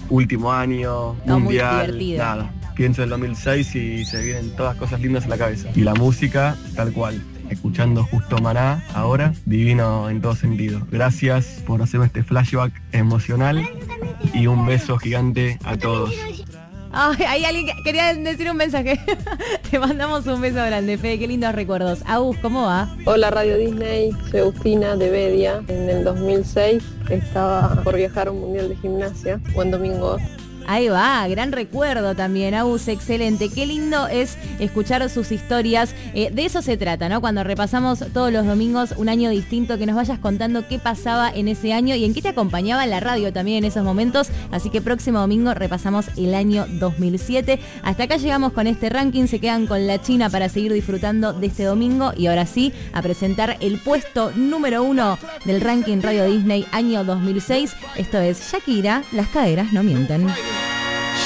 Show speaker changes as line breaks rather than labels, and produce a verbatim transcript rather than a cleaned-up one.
último año,
No, muy
mundial,
divertido.
nada. Pienso en el dos mil seis y se vienen todas cosas lindas en la cabeza. Y la música, tal cual. Escuchando justo Maná ahora, divino en todo sentido. Gracias por hacerme este flashback emocional y un beso gigante a todos.
Ay, hay alguien que quería decir un mensaje. Te mandamos un beso grande, Fede, qué lindos recuerdos. Agus, ¿cómo va?
Hola Radio Disney, soy Agustina de Bedia. En el dos mil seis estaba por viajar a un mundial de gimnasia, buen domingo.
Ahí va, gran recuerdo también, Agus, excelente. Qué lindo es escuchar sus historias. Eh, de eso se trata, ¿no? Cuando repasamos todos los domingos un año distinto, que nos vayas contando qué pasaba en ese año y en qué te acompañaba la radio también en esos momentos. Así que próximo domingo repasamos el año dos mil siete. Hasta acá llegamos con este ranking. Se quedan con la China para seguir disfrutando de este domingo. Y ahora sí, a presentar el puesto número uno del ranking Radio Disney año dos mil seis. Esto es Shakira, Las caderas no mienten.